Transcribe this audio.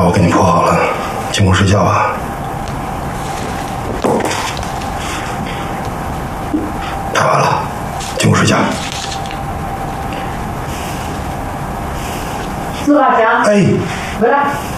我给你铺好了，进屋睡觉吧。拍完了，进屋睡觉。 司法强， 哎， 回来。